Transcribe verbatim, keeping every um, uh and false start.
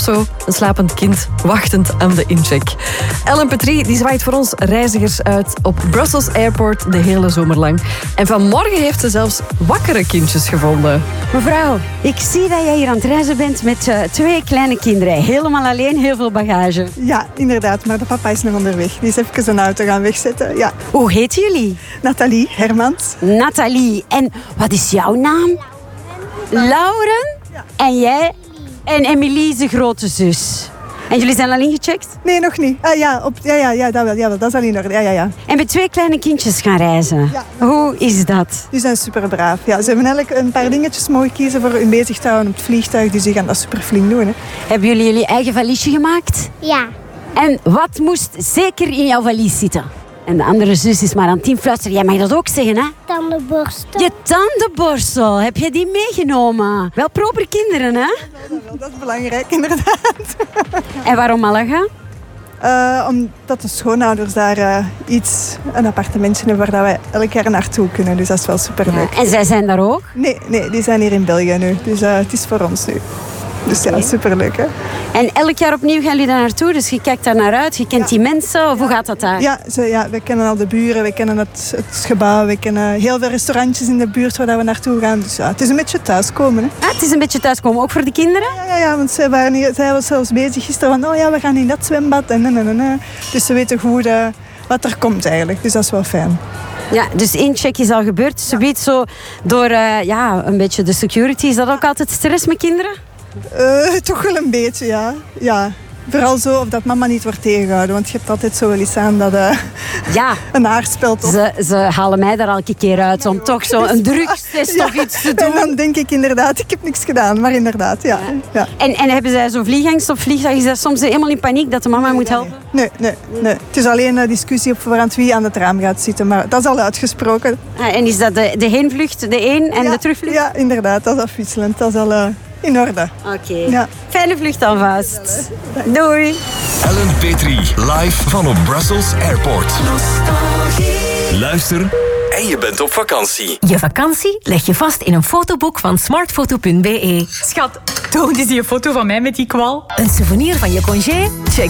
zo een slapend kind wachtend aan de incheck. Ellen Petrie die zwaait voor ons reizigers uit op Brussels Airport de hele zomer lang. En vanmorgen heeft ze zelfs wakkere kindjes gevonden. Mevrouw, ik zie dat jij hier aan het reizen bent met uh, twee kleine kinderen. Helemaal alleen, heel veel bagage. Ja, inderdaad. Maar de papa is nog onderweg. Die is even zijn auto gaan wegzetten. Ja. Hoe heet jullie? Nathalie Hermans. Nathalie. En wat is jouw naam? Lauren. Ja. En jij? En Emilie is de grote zus. En jullie zijn al ingecheckt? Nee, nog niet. Ah, ja, op, ja, ja, ja, dat wel, ja, dat is al in orde. Ja, ja, ja. En met twee kleine kindjes gaan reizen. Ja. Hoe is dat? Die zijn super braaf. Ja, ze hebben eigenlijk een paar dingetjes mogen kiezen voor hun bezig te houden op het vliegtuig. Dus die gaan dat super flink doen. Hè. Hebben jullie jullie eigen valiesje gemaakt? Ja. En wat moest zeker in jouw valies zitten? En de andere zus is maar aan het team fluisteren. Jij mag dat ook zeggen, hè? Tandenborstel. Je tandenborstel, heb je die meegenomen? Wel proper kinderen, hè? Dat, wel, dat is belangrijk, inderdaad. En waarom Malaga? Uh, omdat de schoonouders daar uh, iets, een appartementje hebben waar wij elk jaar naartoe kunnen. Dus dat is wel super leuk. Ja, en zij zijn daar ook? Nee, nee, die zijn hier in België nu. Dus uh, het is voor ons nu. Dus ja, superleuk, hè? En elk jaar opnieuw gaan jullie daar naartoe? Dus je kijkt daar naar uit, je kent ja. die mensen, of hoe gaat dat daar? Ja, ze, ja, we kennen al de buren, we kennen het, het gebouw, we kennen heel veel restaurantjes in de buurt waar we naartoe gaan. Dus ja, het is een beetje thuiskomen, hè? Ah, het is een beetje thuiskomen, ook voor de kinderen? Ja, ja, ja want zij waren hier, zij was zelfs bezig gisteren van, oh ja, we gaan in dat zwembad en en en en. Dus ze weten goed uh, wat er komt eigenlijk, dus dat is wel fijn. Ja, dus incheck is al gebeurd. Ze weet zo door uh, ja, een beetje de security. Is dat ook altijd stress met kinderen? Uh, toch wel een beetje, ja. ja. Vooral zo of dat mama niet wordt tegengehouden. Want je hebt altijd zo wel iets aan dat uh, ja. een haarspel toch. Ze, ze halen mij daar elke keer uit om toch zo een drugstest ja. of iets te doen. En dan denk ik inderdaad, ik heb niks gedaan. Maar inderdaad, ja. ja. ja. En, en hebben zij zo'n vliegangst op vliegtuig? Is dat soms helemaal in paniek dat de mama nee, moet nee, helpen? Nee, nee, nee. Het is alleen een discussie op voorhand wie aan het raam gaat zitten. Maar dat is al uitgesproken. Ah, en is dat de, de heenvlucht, de heen- en ja, de terugvlucht? Ja, inderdaad. Dat is afwisselend. Dat is al... Uh, in orde. Oké. Okay. Ja. Fijne vlucht alvast. Doei. Ellen Petrie, live van op Brussels Airport. Nostalgie. Luister en je bent op vakantie. Je vakantie leg je vast in een fotoboek van smartfoto punt be. Schat, toon eens die foto van mij met die kwal. Een souvenir van je congé? Check